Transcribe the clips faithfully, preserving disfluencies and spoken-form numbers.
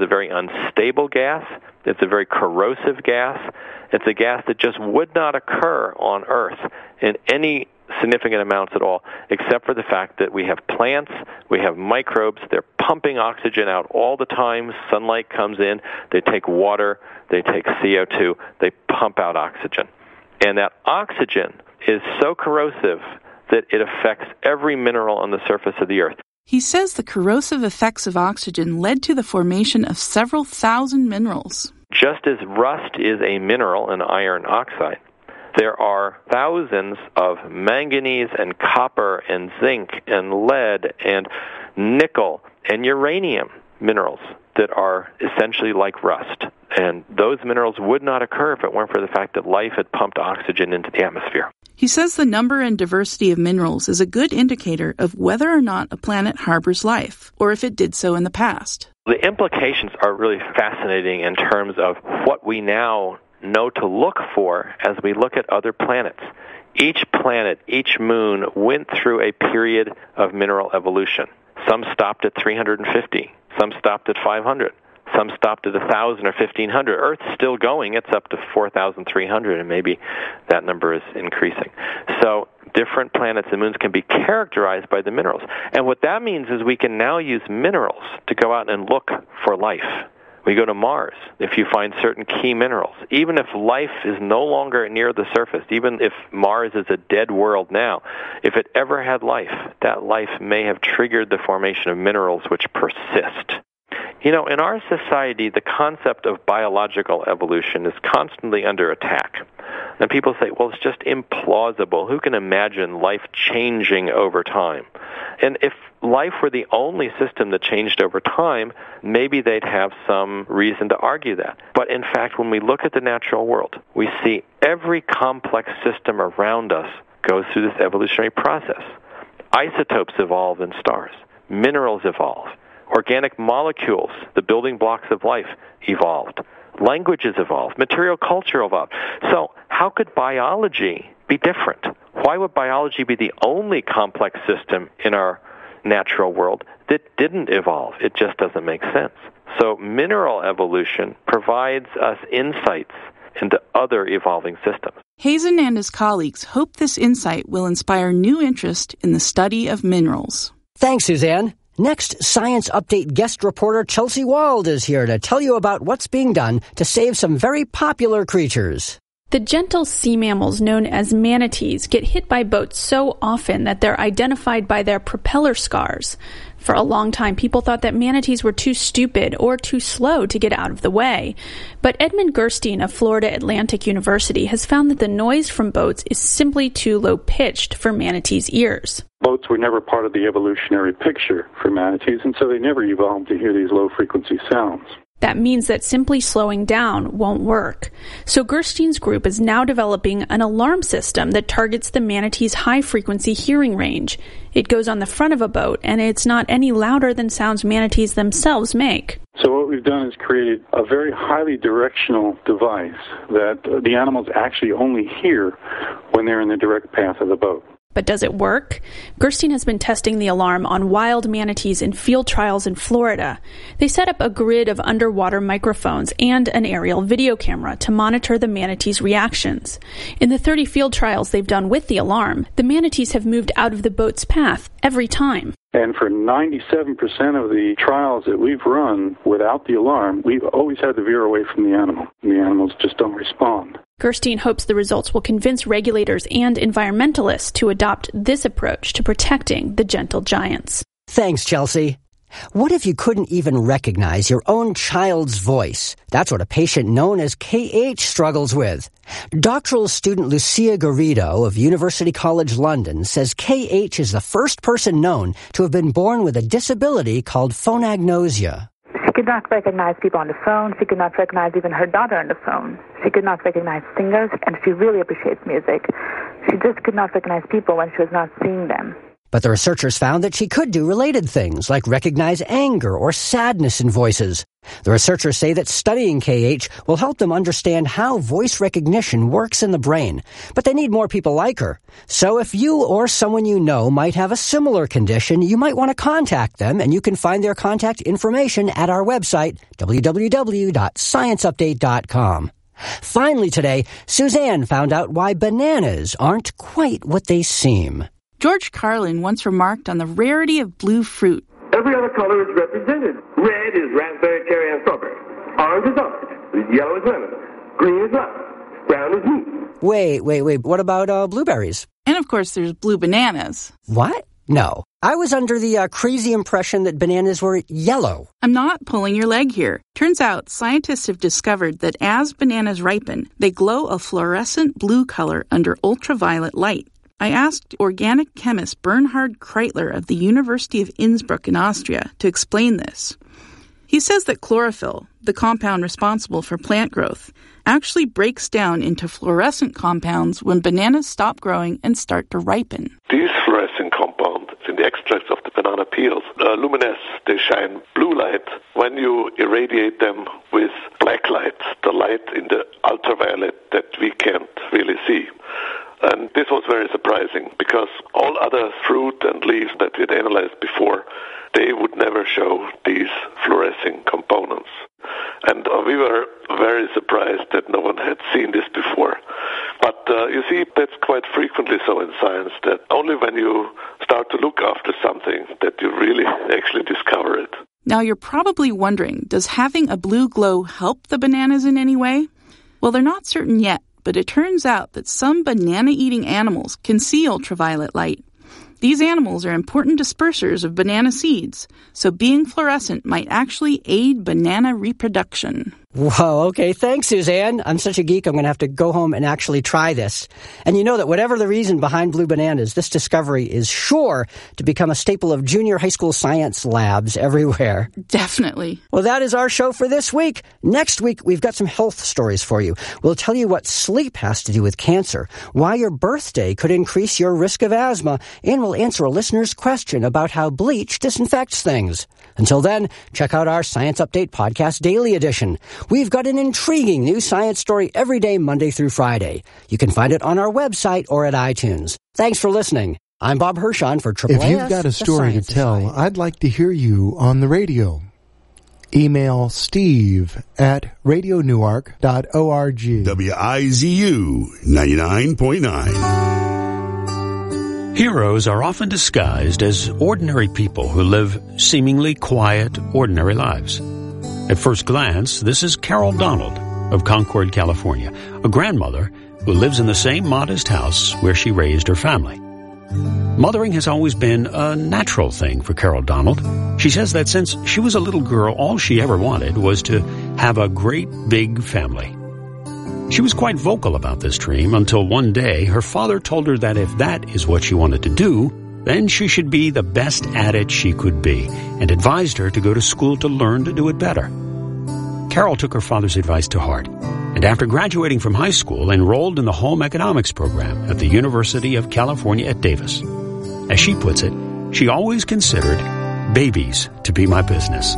It's a very unstable gas. It's a very corrosive gas. It's a gas that just would not occur on Earth in any significant amounts at all, except for the fact that we have plants, we have microbes, they're pumping oxygen out all the time. Sunlight comes in, they take water, they take C O two, they pump out oxygen. And that oxygen is so corrosive that it affects every mineral on the surface of the Earth. He says the corrosive effects of oxygen led to the formation of several thousand minerals. Just as rust is a mineral, an iron oxide, there are thousands of manganese and copper and zinc and lead and nickel and uranium minerals that are essentially like rust. And those minerals would not occur if it weren't for the fact that life had pumped oxygen into the atmosphere. He says the number and diversity of minerals is a good indicator of whether or not a planet harbors life, or if it did so in the past. The implications are really fascinating in terms of what we now know to look for as we look at other planets. Each planet, each moon went through a period of mineral evolution. Some stopped at three hundred fifty, some stopped at five hundred, some stopped at one thousand or fifteen hundred. Earth's still going. It's up to four thousand three hundred, and maybe that number is increasing. So different planets and moons can be characterized by the minerals. And what that means is we can now use minerals to go out and look for life. We go to Mars if you find certain key minerals. Even if life is no longer near the surface, even if Mars is a dead world now, if it ever had life, that life may have triggered the formation of minerals which persist. You know, in our society, the concept of biological evolution is constantly under attack. And people say, well, it's just implausible. Who can imagine life changing over time? And if life were the only system that changed over time, maybe they'd have some reason to argue that. But in fact, when we look at the natural world, we see every complex system around us goes through this evolutionary process. Isotopes evolve in stars. Minerals evolve. Organic molecules, the building blocks of life, evolved. Languages evolved. Material culture evolved. So how could biology be different? Why would biology be the only complex system in our natural world that didn't evolve? It just doesn't make sense. So mineral evolution provides us insights into other evolving systems. Hazen and his colleagues hope this insight will inspire new interest in the study of minerals. Thanks, Suzanne. Next, Science Update guest reporter Chelsea Wald is here to tell you about what's being done to save some very popular creatures. The gentle sea mammals known as manatees get hit by boats so often that they're identified by their propeller scars. For a long time, people thought that manatees were too stupid or too slow to get out of the way. But Edmund Gerstein of Florida Atlantic University has found that the noise from boats is simply too low-pitched for manatees' ears. Boats were never part of the evolutionary picture for manatees, and so they never evolved to hear these low-frequency sounds. That means that simply slowing down won't work. So Gerstein's group is now developing an alarm system that targets the manatee's high-frequency hearing range. It goes on the front of a boat, and it's not any louder than sounds manatees themselves make. So what we've done is created a very highly directional device that the animals actually only hear when they're in the direct path of the boat. But does it work? Gerstein has been testing the alarm on wild manatees in field trials in Florida. They set up a grid of underwater microphones and an aerial video camera to monitor the manatees' reactions. In the thirty field trials they've done with the alarm, the manatees have moved out of the boat's path every time. And for ninety-seven percent of the trials that we've run without the alarm, we've always had to veer away from the animal, and the animals just don't respond. Gerstein hopes the results will convince regulators and environmentalists to adopt this approach to protecting the gentle giants. Thanks, Chelsea. What if you couldn't even recognize your own child's voice? That's what a patient known as K H struggles with. Doctoral student Lucia Garrido of University College London says K H is the first person known to have been born with a disability called phonagonia. She could not recognize people on the phone. She could not recognize even her daughter on the phone. She could not recognize singers, and she really appreciates music. She just could not recognize people when she was not seeing them. But the researchers found that she could do related things, like recognize anger or sadness in voices. The researchers say that studying K H will help them understand how voice recognition works in the brain, but they need more people like her. So if you or someone you know might have a similar condition, you might want to contact them, and you can find their contact information at our website, w w w dot science update dot com. Finally today, Suzanne found out why bananas aren't quite what they seem. George Carlin once remarked on the rarity of blue fruit. Every other color is represented. Red is raspberry, cherry, and strawberry. Orange is orange. Yellow is lemon. Green is lime. Brown is meat. Wait, wait, wait. What about uh, blueberries? And of course, there's blue bananas. What? No. I was under the uh, crazy impression that bananas were yellow. I'm not pulling your leg here. Turns out, scientists have discovered that as bananas ripen, they glow a fluorescent blue color under ultraviolet light. I asked organic chemist Bernhard Kreitler of the University of Innsbruck in Austria to explain this. He says that chlorophyll, the compound responsible for plant growth, actually breaks down into fluorescent compounds when bananas stop growing and start to ripen. These fluorescent compounds in the extracts of the banana peels uh, luminesce. They shine blue light when you irradiate them with black light, the light in the ultraviolet that we can't really see. And this was very surprising because all other fruit and leaves that we had analyzed before, they would never show these fluorescing components. And uh, we were very surprised that no one had seen this before. But uh, you see, that's quite frequently so in science, that only when you start to look after something that you really actually discover it. Now you're probably wondering, does having a blue glow help the bananas in any way? Well, they're not certain yet, but it turns out that some banana-eating animals can see ultraviolet light. These animals are important dispersers of banana seeds, so being fluorescent might actually aid banana reproduction. Whoa, okay, thanks, Suzanne. I'm such a geek, I'm going to have to go home and actually try this. And you know that whatever the reason behind blue bananas, this discovery is sure to become a staple of junior high school science labs everywhere. Definitely. Well, that is our show for this week. Next week, we've got some health stories for you. We'll tell you what sleep has to do with cancer, why your birthday could increase your risk of asthma, and we'll answer a listener's question about how bleach disinfects things. Until then, check out our Science Update Podcast Daily Edition. We've got an intriguing new science story every day, Monday through Friday. You can find it on our website or at iTunes. Thanks for listening. I'm Bob Hirschon for Triple A S. If you've got a story to tell, I'd like to hear you on the radio. Email Steve at radio newark dot org. W I Z U ninety-nine point nine. Heroes are often disguised as ordinary people who live seemingly quiet, ordinary lives. At first glance, this is Carol Donald of Concord, California, a grandmother who lives in the same modest house where she raised her family. Mothering has always been a natural thing for Carol Donald. She says that since she was a little girl, all she ever wanted was to have a great big family. She was quite vocal about this dream until one day her father told her that if that is what she wanted to do, then she should be the best at it she could be, and advised her to go to school to learn to do it better. Carol took her father's advice to heart, and after graduating from high school, enrolled in the home economics program at the University of California at Davis. As she puts it, she always considered babies to be my business.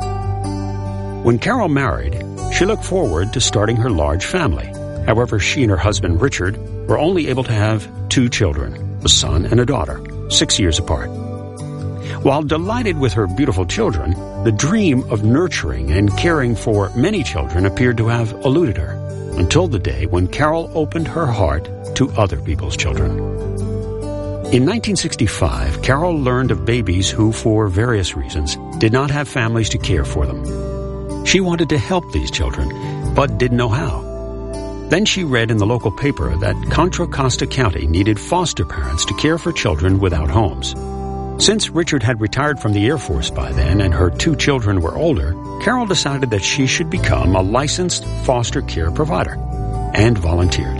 When Carol married, she looked forward to starting her large family. However, she and her husband, Richard, were only able to have two children, a son and a daughter, six years apart. While delighted with her beautiful children, the dream of nurturing and caring for many children appeared to have eluded her, until the day when Carol opened her heart to other people's children. In nineteen sixty-five, Carol learned of babies who, for various reasons, did not have families to care for them. She wanted to help these children, but didn't know how. Then she read in the local paper that Contra Costa County needed foster parents to care for children without homes. Since Richard had retired from the Air Force by then and her two children were older, Carol decided that she should become a licensed foster care provider, and volunteered.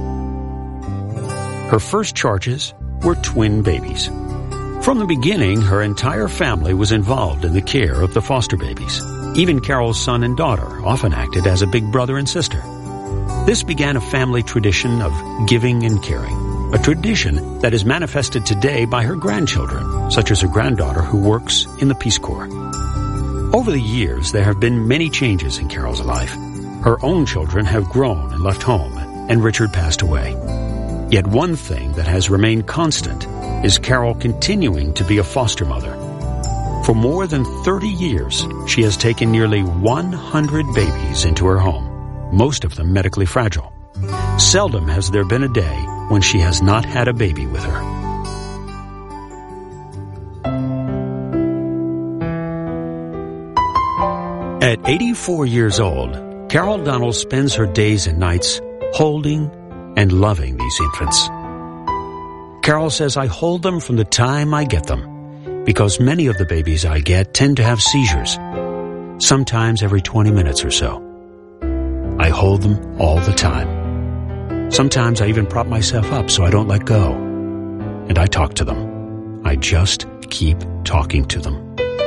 Her first charges were twin babies. From the beginning, her entire family was involved in the care of the foster babies. Even Carol's son and daughter often acted as a big brother and sister. This began a family tradition of giving and caring, a tradition that is manifested today by her grandchildren, such as her granddaughter who works in the Peace Corps. Over the years, there have been many changes in Carol's life. Her own children have grown and left home, and Richard passed away. Yet one thing that has remained constant is Carol continuing to be a foster mother. For more than thirty years, she has taken nearly one hundred babies into her home, most of them medically fragile. Seldom has there been a day when she has not had a baby with her. At eighty-four years old, Carol Donald spends her days and nights holding and loving these infants. Carol says, I hold them from the time I get them, because many of the babies I get tend to have seizures, sometimes every twenty minutes or so. I hold them all the time. Sometimes I even prop myself up so I don't let go. And I talk to them. I just keep talking to them.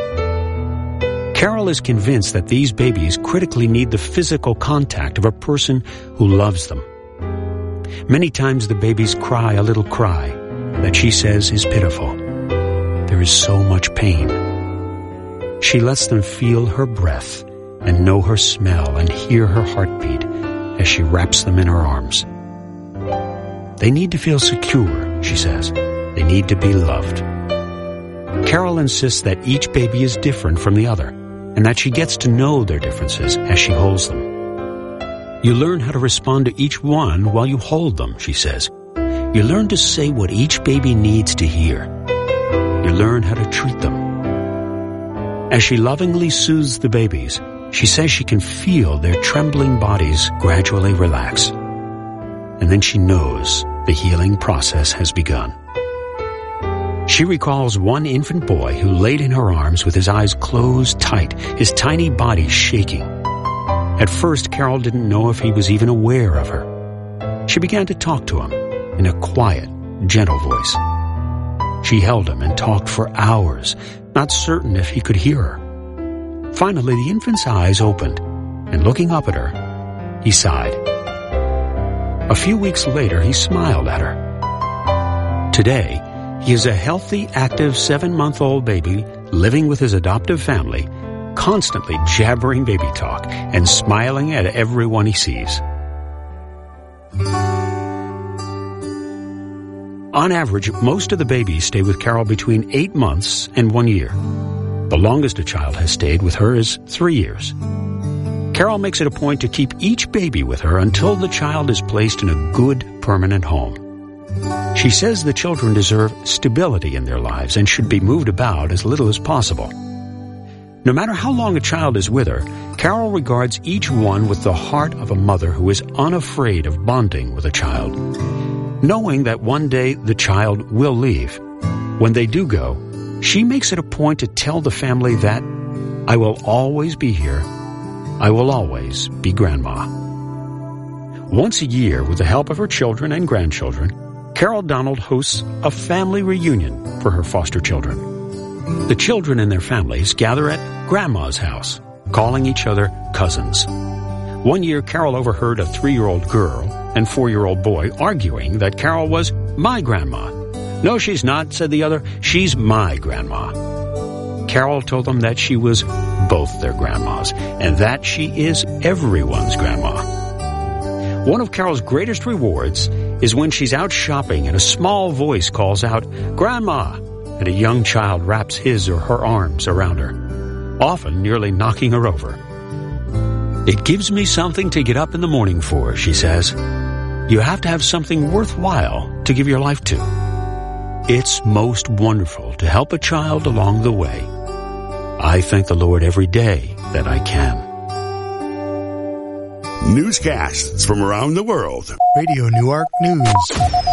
Carol is convinced that these babies critically need the physical contact of a person who loves them. Many times the babies cry a little cry that she says is pitiful. There is so much pain. She lets them feel her breath and know her smell and hear her heartbeat as she wraps them in her arms. They need to feel secure, she says. They need to be loved. Carol insists that each baby is different from the other, and that she gets to know their differences as she holds them. You learn how to respond to each one while you hold them, she says. You learn to say what each baby needs to hear. You learn how to treat them. As she lovingly soothes the babies, she says she can feel their trembling bodies gradually relax. And then she knows the healing process has begun. She recalls one infant boy who laid in her arms with his eyes closed tight, his tiny body shaking. At first, Carol didn't know if he was even aware of her. She began to talk to him in a quiet, gentle voice. She held him and talked for hours, not certain if he could hear her. Finally, the infant's eyes opened, and looking up at her, he sighed. A few weeks later, he smiled at her. Today, he is a healthy, active seven-month-old baby living with his adoptive family, constantly jabbering baby talk and smiling at everyone he sees. On average, most of the babies stay with Carol between eight months and one year. The longest a child has stayed with her is three years. Carol makes it a point to keep each baby with her until the child is placed in a good, permanent home. She says the children deserve stability in their lives and should be moved about as little as possible. No matter how long a child is with her, Carol regards each one with the heart of a mother who is unafraid of bonding with a child, knowing that one day the child will leave. When they do go, she makes it a point to tell the family that, I will always be here. I will always be Grandma. Once a year, with the help of her children and grandchildren, Carol Donald hosts a family reunion for her foster children. The children and their families gather at Grandma's house, calling each other cousins. One year, Carol overheard a three-year-old girl and four-year-old boy arguing that Carol was my grandma. No, she's not, said the other. She's my grandma. Carol told them that she was both their grandmas and that she is everyone's grandma. One of Carol's greatest rewards is when she's out shopping and a small voice calls out, Grandma, and a young child wraps his or her arms around her, often nearly knocking her over. It gives me something to get up in the morning for, she says. You have to have something worthwhile to give your life to. It's most wonderful to help a child along the way. I thank the Lord every day that I can. Newscasts from around the world. Radio Newark News.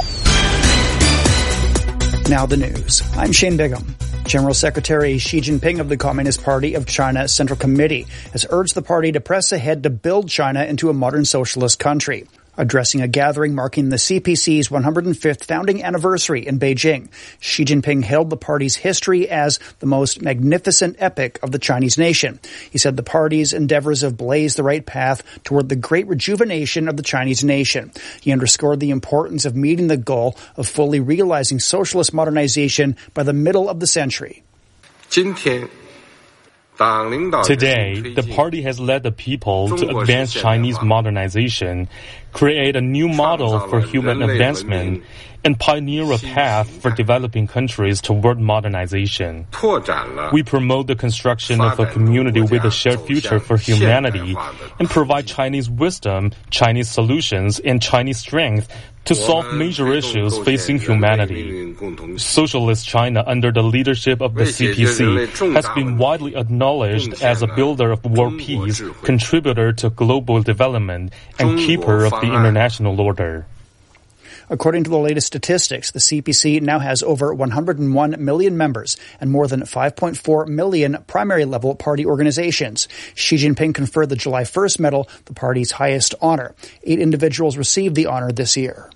Now the news. I'm Shane Bigham. General Secretary Xi Jinping of the Communist Party of China Central Committee has urged the party to press ahead to build China into a modern socialist country. Addressing a gathering marking the C P C's one hundred fifth founding anniversary in Beijing, Xi Jinping hailed the party's history as the most magnificent epic of the Chinese nation. He said the party's endeavors have blazed the right path toward the great rejuvenation of the Chinese nation. He underscored the importance of meeting the goal of fully realizing socialist modernization by the middle of the century. 今天 Today, the party has led the people to advance Chinese modernization, create a new model for human advancement, and pioneer a path for developing countries toward modernization. We promote the construction of a community with a shared future for humanity and provide Chinese wisdom, Chinese solutions, and Chinese strength to solve major issues facing humanity. Socialist China under the leadership of the C P C has been widely acknowledged as a builder of world peace, contributor to global development, and keeper of the international order. According to the latest statistics, the C P C now has over one hundred one million members and more than five point four million primary-level party organizations. Xi Jinping conferred the July first medal, the party's highest honor. Eight individuals received the honor this year.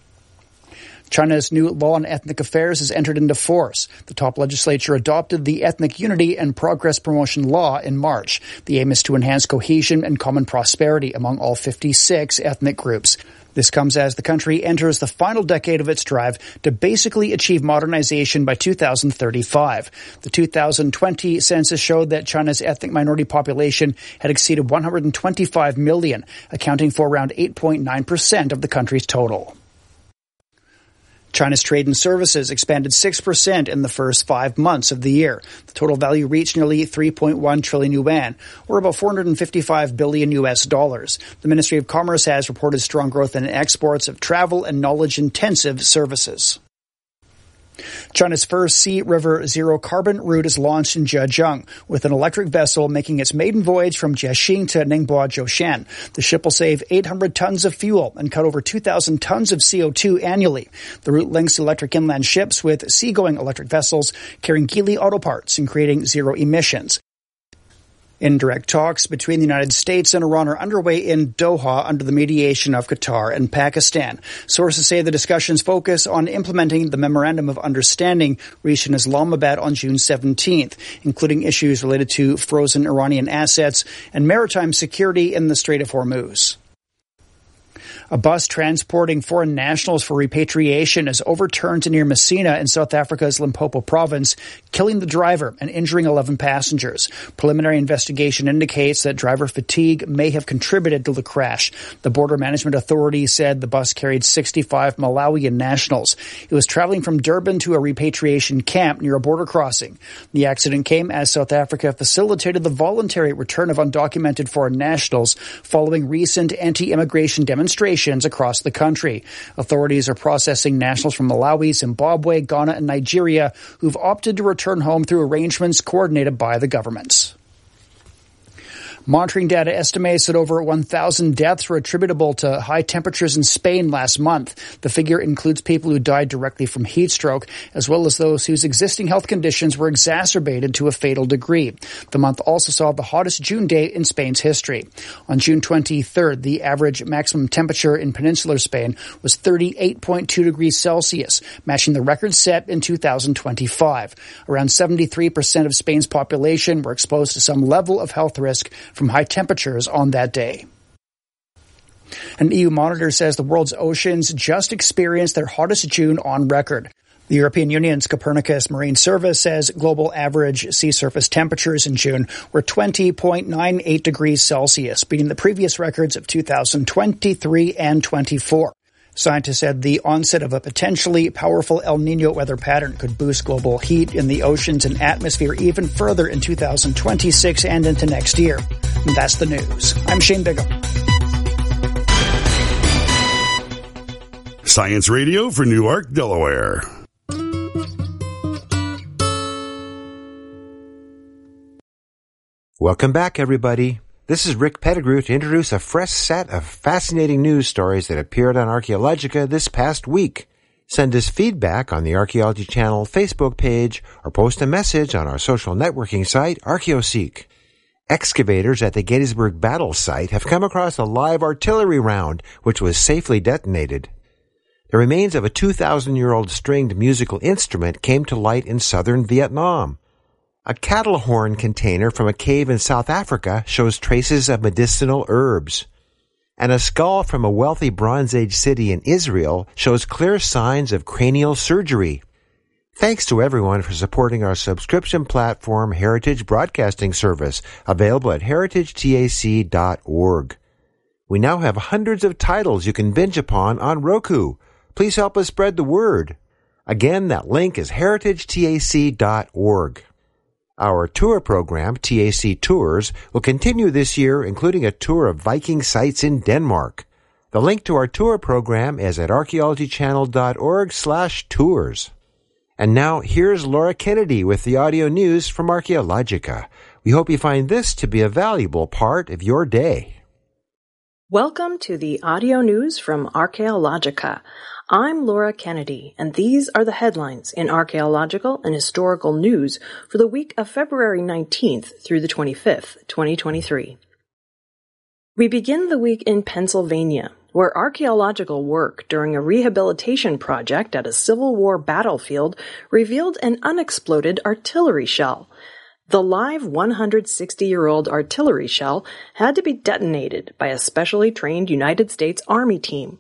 China's new law on ethnic affairs has entered into force. The top legislature adopted the Ethnic Unity and Progress Promotion Law in March. The aim is to enhance cohesion and common prosperity among all fifty-six ethnic groups. This comes as the country enters the final decade of its drive to basically achieve modernization by two thousand thirty-five. The two thousand twenty census showed that China's ethnic minority population had exceeded one hundred twenty-five million, accounting for around eight point nine percent of the country's total. China's trade and services expanded six percent in the first five months of the year. The total value reached nearly three point one trillion yuan, or about four hundred fifty-five billion U S dollars. The Ministry of Commerce has reported strong growth in exports of travel and knowledge-intensive services. China's first Sea River Zero Carbon route is launched in Zhejiang, with an electric vessel making its maiden voyage from Jiaxing to Ningbo Zhoushan. The ship will save eight hundred tons of fuel and cut over two thousand tons of C O two annually. The route links electric inland ships with seagoing electric vessels carrying Geely auto parts and creating zero emissions. Indirect talks between the United States and Iran are underway in Doha under the mediation of Qatar and Pakistan. Sources say the discussions focus on implementing the Memorandum of Understanding reached in Islamabad on June seventeenth, including issues related to frozen Iranian assets and maritime security in the Strait of Hormuz. A bus transporting foreign nationals for repatriation is overturned near Messina in South Africa's Limpopo province, killing the driver and injuring eleven passengers. Preliminary investigation indicates that driver fatigue may have contributed to the crash. The Border Management Authority said the bus carried sixty-five Malawian nationals. It was traveling from Durban to a repatriation camp near a border crossing. The accident came as South Africa facilitated the voluntary return of undocumented foreign nationals following recent anti-immigration demonstrations across the country. Authorities are processing nationals from Malawi, Zimbabwe, Ghana, and Nigeria who've opted to return home through arrangements coordinated by the governments. Monitoring data estimates that over one thousand deaths were attributable to high temperatures in Spain last month. The figure includes people who died directly from heat stroke, as well as those whose existing health conditions were exacerbated to a fatal degree. The month also saw the hottest June day in Spain's history. On June twenty-third, the average maximum temperature in peninsular Spain was thirty-eight point two degrees Celsius, matching the record set in two thousand twenty-five. Around seventy-three percent of Spain's population were exposed to some level of health risk from high temperatures on that day. An E U monitor says the world's oceans just experienced their hottest June on record. The European Union's Copernicus Marine Service says global average sea surface temperatures in June were twenty point nine eight degrees Celsius, beating the previous records of two thousand twenty-three and twenty-four. Scientists said the onset of a potentially powerful El Niño weather pattern could boost global heat in the oceans and atmosphere even further in two thousand twenty-six and into next year. And that's the news. I'm Shane Bigham. Science Radio for Newark, Delaware. Welcome back, everybody. This is Rick Pettigrew to introduce a fresh set of fascinating news stories that appeared on Archaeologica this past week. Send us feedback on the Archaeology Channel Facebook page or post a message on our social networking site, ArchaeoSeek. Excavators at the Gettysburg Battle Site have come across a live artillery round which was safely detonated. The remains of a two thousand year old stringed musical instrument came to light in southern Vietnam. A cattle horn container from a cave in South Africa shows traces of medicinal herbs. And a skull from a wealthy Bronze Age city in Israel shows clear signs of cranial surgery. Thanks to everyone for supporting our subscription platform, Heritage Broadcasting Service, available at heritage tac dot org. We now have hundreds of titles you can binge upon on Roku. Please help us spread the word. Again, that link is heritage tac dot org. Our tour program, T A C Tours, will continue this year, including a tour of Viking sites in Denmark. The link to our tour program is at archaeology channel dot org slash tours. And now, here's Laura Kennedy with the audio news from Archaeologica. We hope you find this to be a valuable part of your day. Welcome to the audio news from Archaeologica. I'm Laura Kennedy, and these are the headlines in archaeological and historical news for the week of February nineteenth through the twenty-fifth, twenty twenty-three. We begin the week in Pennsylvania, where archaeological work during a rehabilitation project at a Civil War battlefield revealed an unexploded artillery shell. The live one hundred sixty-year-old artillery shell had to be detonated by a specially trained United States Army team.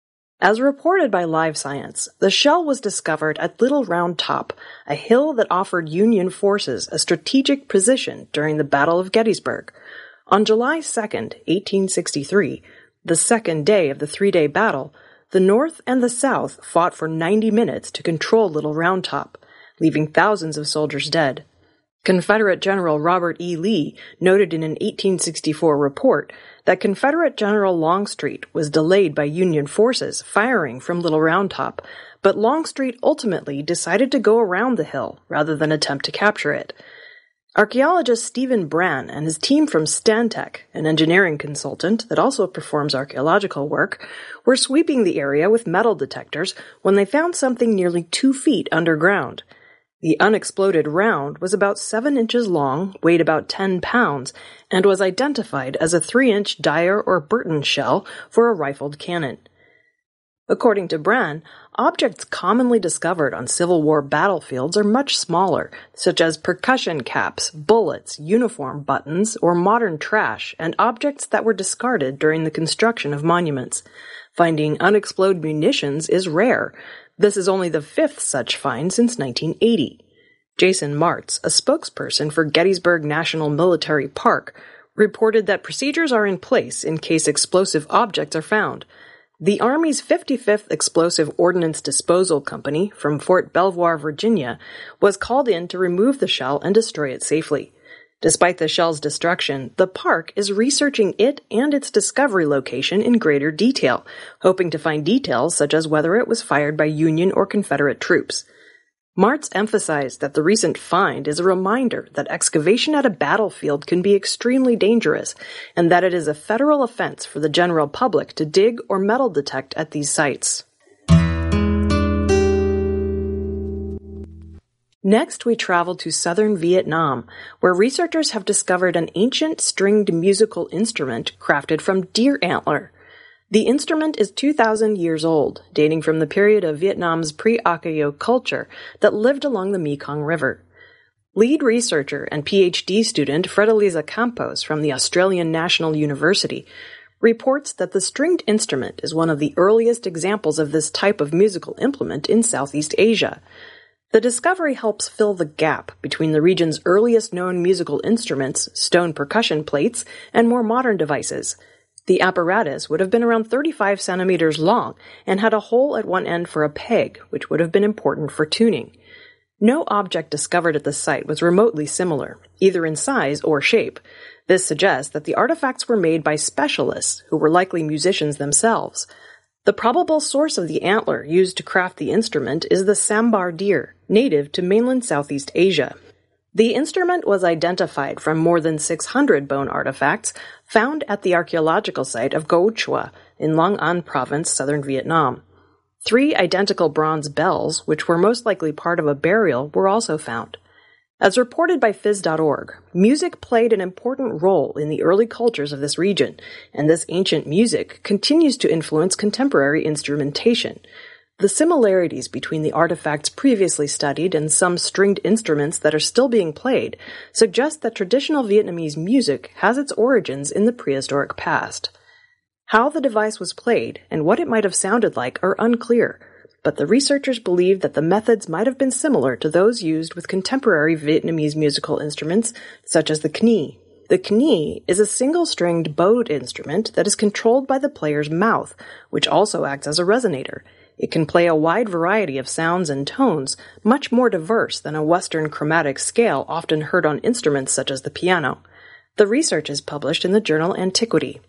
As reported by Live Science, the shell was discovered at Little Round Top, a hill that offered Union forces a strategic position during the Battle of Gettysburg. On July second, eighteen sixty-three, the second day of the three-day battle, the North and the South fought for ninety minutes to control Little Round Top, leaving thousands of soldiers dead. Confederate General Robert E. Lee noted in an eighteen sixty-four report that Confederate General Longstreet was delayed by Union forces firing from Little Round Top, but Longstreet ultimately decided to go around the hill rather than attempt to capture it. Archaeologist Stephen Brann and his team from Stantec, an engineering consultant that also performs archaeological work, were sweeping the area with metal detectors when they found something nearly two feet underground. The unexploded round was about seven inches long, weighed about ten pounds, and was identified as a three-inch Dyer or Burton shell for a rifled cannon. According to Brann, objects commonly discovered on Civil War battlefields are much smaller, such as percussion caps, bullets, uniform buttons, or modern trash, and objects that were discarded during the construction of monuments. Finding unexploded munitions is rare. This is only the fifth such find since nineteen eighty. Jason Martz, a spokesperson for Gettysburg National Military Park, reported that procedures are in place in case explosive objects are found. The Army's fifty-fifth Explosive Ordnance Disposal Company from Fort Belvoir, Virginia, was called in to remove the shell and destroy it safely. Despite the shell's destruction, the park is researching it and its discovery location in greater detail, hoping to find details such as whether it was fired by Union or Confederate troops. Martz emphasized that the recent find is a reminder that excavation at a battlefield can be extremely dangerous, and that it is a federal offense for the general public to dig or metal detect at these sites. Next, we travel to southern Vietnam, where researchers have discovered an ancient stringed musical instrument crafted from deer antler. The instrument is two thousand years old, dating from the period of Vietnam's pre-Archaeo culture that lived along the Mekong River. Lead researcher and P H D student Fredeliza Campos from the Australian National University reports that the stringed instrument is one of the earliest examples of this type of musical implement in Southeast Asia. The discovery helps fill the gap between the region's earliest known musical instruments, stone percussion plates, and more modern devices. The apparatus would have been around thirty-five centimeters long and had a hole at one end for a peg, which would have been important for tuning. No object discovered at the site was remotely similar, either in size or shape. This suggests that the artifacts were made by specialists who were likely musicians themselves. The probable source of the antler used to craft the instrument is the sambar deer, native to mainland Southeast Asia. The instrument was identified from more than six hundred bone artifacts found at the archaeological site of Go Chua in Long An Province, southern Vietnam. Three identical bronze bells, which were most likely part of a burial, were also found. As reported by phys dot org, music played an important role in the early cultures of this region, and this ancient music continues to influence contemporary instrumentation. The similarities between the artifacts previously studied and some stringed instruments that are still being played suggest that traditional Vietnamese music has its origins in the prehistoric past. How the device was played and what it might have sounded like are unclear. but the researchers believe that the methods might have been similar to those used with contemporary Vietnamese musical instruments, such as the khnee. The khnee is a single-stringed bowed instrument that is controlled by the player's mouth, which also acts as a resonator. It can play a wide variety of sounds and tones, much more diverse than a Western chromatic scale often heard on instruments such as the piano. The research is published in the journal Antiquity.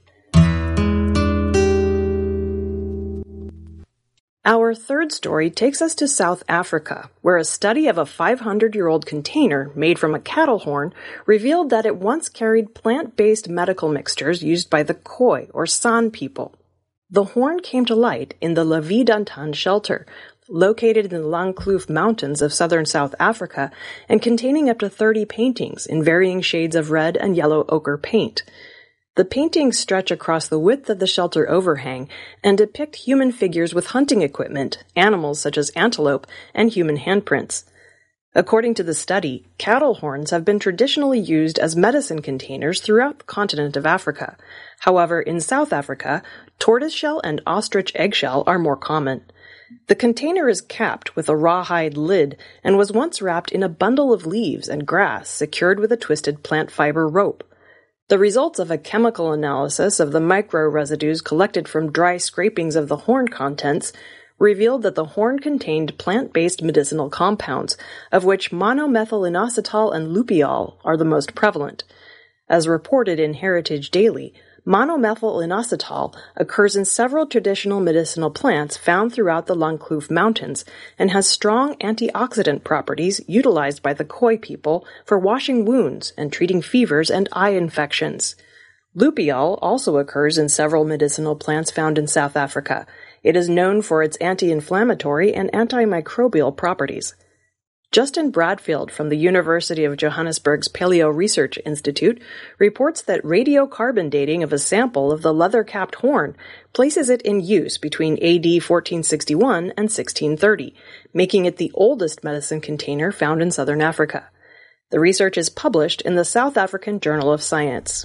Our third story takes us to South Africa, where a study of a five hundred year old container made from a cattle horn revealed that it once carried plant-based medical mixtures used by the Khoi or San people. The horn came to light in the Leeuwdanton shelter, located in the Langkloof Mountains of southern South Africa and containing up to thirty paintings in varying shades of red and yellow ochre paint. The paintings stretch across the width of the shelter overhang and depict human figures with hunting equipment, animals such as antelope, and human handprints. According to the study, cattle horns have been traditionally used as medicine containers throughout the continent of Africa. However, in South Africa, tortoiseshell and ostrich eggshell are more common. The container is capped with a rawhide lid and was once wrapped in a bundle of leaves and grass secured with a twisted plant fiber rope. The results of a chemical analysis of the micro-residues collected from dry scrapings of the horn contents revealed that the horn contained plant-based medicinal compounds, of which monomethylinositol and lupiol are the most prevalent. As reported in Heritage Daily, monomethylinositol occurs in several traditional medicinal plants found throughout the Langkloof Mountains and has strong antioxidant properties utilized by the Khoi people for washing wounds and treating fevers and eye infections. Lupiol also occurs in several medicinal plants found in South Africa. It is known for its anti-inflammatory and antimicrobial properties. Justin Bradfield from the University of Johannesburg's Paleo Research Institute reports that radiocarbon dating of a sample of the leather-capped horn places it in use between A D fourteen sixty-one and sixteen thirty, making it the oldest medicine container found in southern Africa. The research is published in the South African Journal of Science.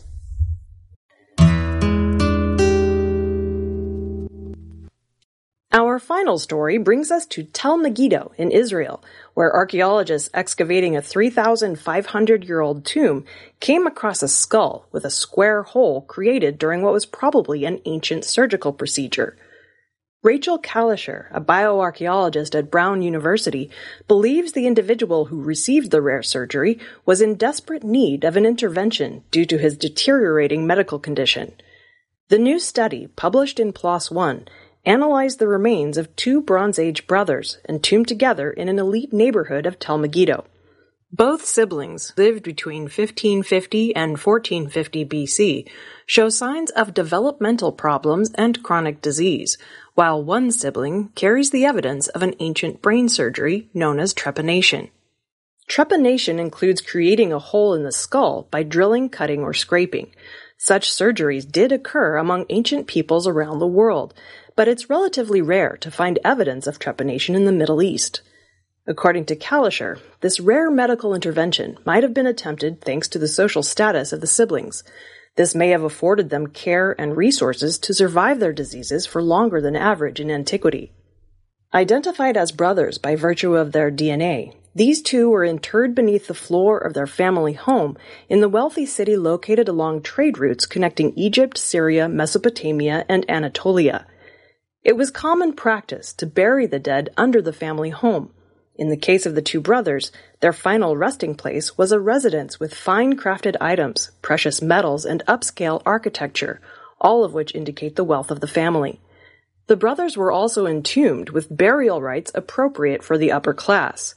Our final story brings us to Tel Megiddo in Israel, where archaeologists excavating a three thousand five hundred year old tomb came across a skull with a square hole created during what was probably an ancient surgical procedure. Rachel Kalischer, a bioarchaeologist at Brown University, believes the individual who received the rare surgery was in desperate need of an intervention due to his deteriorating medical condition. The new study, published in PLOS One, analyzed the remains of two Bronze Age brothers entombed together in an elite neighborhood of Tel Megiddo. Both siblings lived between fifteen fifty and fourteen fifty B C, show signs of developmental problems and chronic disease, while one sibling carries the evidence of an ancient brain surgery known as trepanation. Trepanation includes creating a hole in the skull by drilling, cutting, or scraping. Such surgeries did occur among ancient peoples around the world, but it's relatively rare to find evidence of trepanation in the Middle East. According to Kalischer, this rare medical intervention might have been attempted thanks to the social status of the siblings. This may have afforded them care and resources to survive their diseases for longer than average in antiquity. Identified as brothers by virtue of their D N A, these two were interred beneath the floor of their family home in the wealthy city located along trade routes connecting Egypt, Syria, Mesopotamia, and Anatolia. It was common practice to bury the dead under the family home. In the case of the two brothers, their final resting place was a residence with fine crafted items, precious metals, and upscale architecture, all of which indicate the wealth of the family. The brothers were also entombed with burial rites appropriate for the upper class.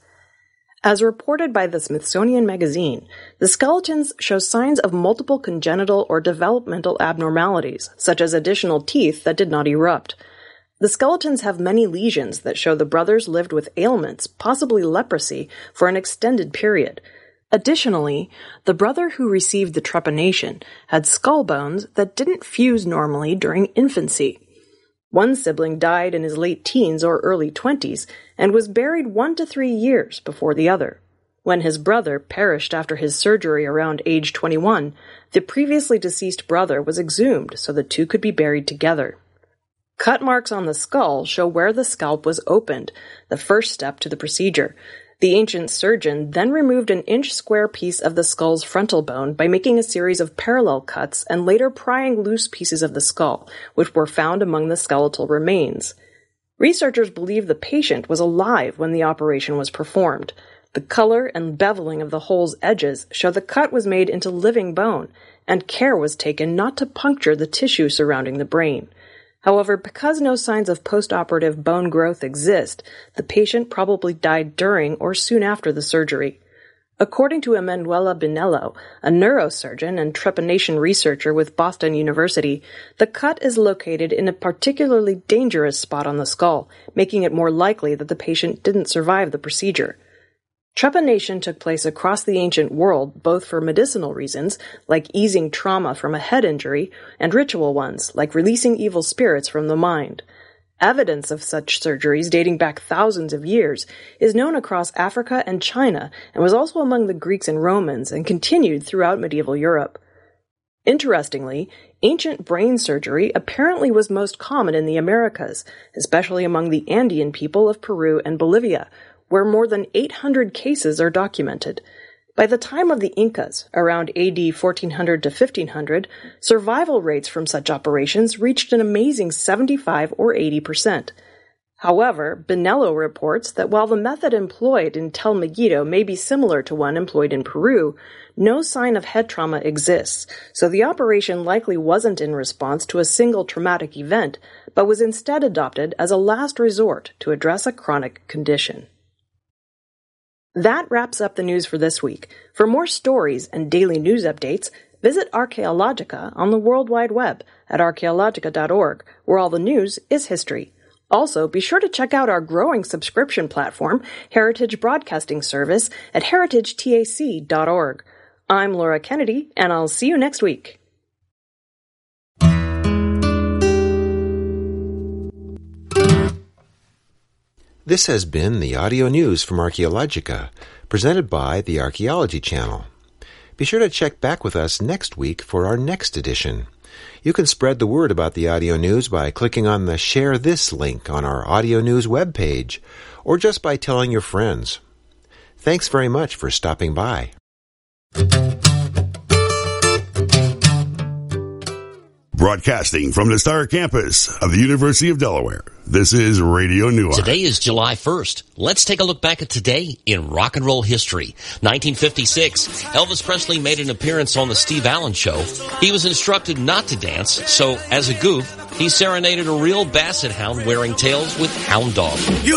As reported by the Smithsonian Magazine, the skeletons show signs of multiple congenital or developmental abnormalities, such as additional teeth that did not erupt. The skeletons have many lesions that show the brothers lived with ailments, possibly leprosy, for an extended period. Additionally, the brother who received the trepanation had skull bones that didn't fuse normally during infancy. One sibling died in his late teens or early twenties and was buried one to three years before the other. When his brother perished after his surgery around age twenty-one, the previously deceased brother was exhumed so the two could be buried together. Cut marks on the skull show where the scalp was opened, the first step to the procedure. The ancient surgeon then removed an inch square piece of the skull's frontal bone by making a series of parallel cuts and later prying loose pieces of the skull, which were found among the skeletal remains. Researchers believe the patient was alive when the operation was performed. The color and beveling of the hole's edges show the cut was made into living bone, and care was taken not to puncture the tissue surrounding the brain. However, because no signs of post-operative bone growth exist, the patient probably died during or soon after the surgery. According to Emanuela Binello, a neurosurgeon and trepanation researcher with Boston University, the cut is located in a particularly dangerous spot on the skull, making it more likely that the patient didn't survive the procedure. Trepanation took place across the ancient world both for medicinal reasons, like easing trauma from a head injury, and ritual ones, like releasing evil spirits from the mind. Evidence of such surgeries dating back thousands of years is known across Africa and China and was also among the Greeks and Romans and continued throughout medieval Europe. Interestingly, ancient brain surgery apparently was most common in the Americas, especially among the Andean people of Peru and Bolivia, where more than eight hundred cases are documented. By the time of the Incas, around A D fourteen hundred to fifteen hundred, survival rates from such operations reached an amazing seventy-five or eighty percent. However, Binello reports that while the method employed in Tel Megiddo may be similar to one employed in Peru, no sign of head trauma exists, so the operation likely wasn't in response to a single traumatic event, but was instead adopted as a last resort to address a chronic condition. That wraps up the news for this week. For more stories and daily news updates, visit Archaeologica on the World Wide Web at archaeologica dot org, where all the news is history. Also, be sure to check out our growing subscription platform, Heritage Broadcasting Service, at heritage tac dot org. I'm Laura Kennedy, and I'll see you next week. This has been the audio news from Archaeologica, presented by the Archaeology Channel. Be sure to check back with us next week for our next edition. You can spread the word about the audio news by clicking on the Share This link on our audio news webpage, or just by telling your friends. Thanks very much for stopping by. Broadcasting from the Star Campus of the University of Delaware, this is Radio Newark. Today is July first. Let's take a look back at today in rock and roll history. nineteen fifty-six, Elvis Presley made an appearance on the Steve Allen Show. He was instructed not to dance, so as a goof, he serenaded a real basset hound wearing tails with Hound Dog. You